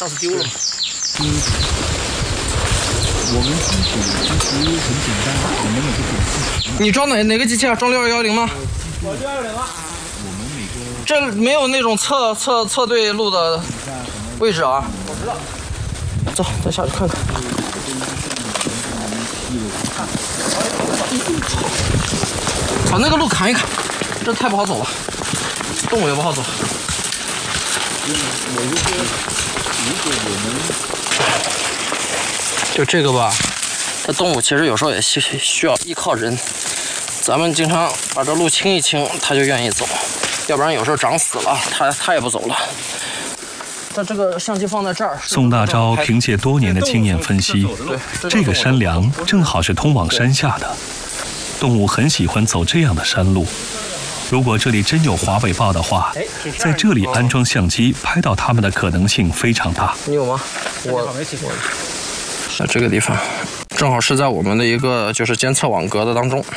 上次丢了嘛。 我们机器其实很简单，我们有个点数。 你装哪个机器啊？装6210吗？ 我6210啊。 我们每个这没有那种侧对路的位置啊。 我知道。 走，咱下去看看。把那个路砍一砍，这太不好走了，动物也不好走。就这个吧，它动物其实有时候也需要依靠人。咱们经常把这路清一清，它就愿意走，要不然有时候长死了，它也不走了。它这个相机放在这儿。 宋大钊凭借多年的经验分析，这个山梁正好是通往山下的。动物很喜欢走这样的山路，如果这里真有华北豹的话，在这里安装相机拍到它们的可能性非常大。 你有吗？这个地方正好是在我们的一个就是监测网格的当中。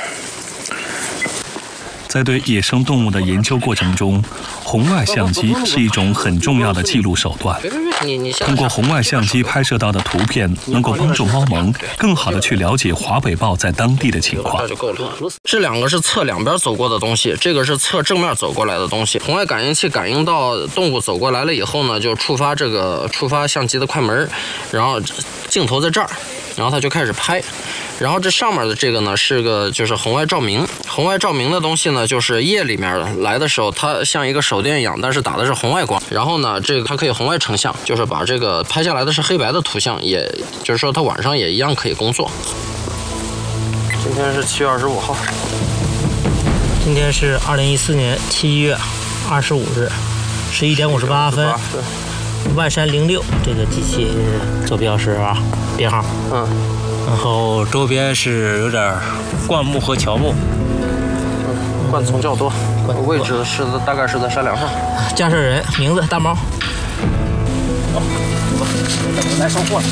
在对野生动物的研究过程中，红外相机是一种很重要的记录手段。通过红外相机拍摄到的图片，能够帮助猫盟更好地去了解华北豹在当地的情况。 这就够了。这两个是侧两边走过的东西，这个是侧正面走过来的东西。红外感应器感应到动物走过来了以后呢，就触发相机的快门，然后镜头在这儿，然后它就开始拍。然后这上面的这个呢是个就是红外照明，红外照明的东西呢就是夜里面来的时候，它像一个手电一样，但是打的是红外光。然后呢，这个它可以红外成像，就是把这个拍下来的是黑白的图像，也就是说它晚上也一样可以工作。今天是7月25号， 今天是2014年7月25日11点58分。 对。 万山06这个机器坐标是编号。然后周边是有点灌木和乔木。 灌丛较多，位置大概是在山梁上。 驾驶人名字大猫。 来收货了。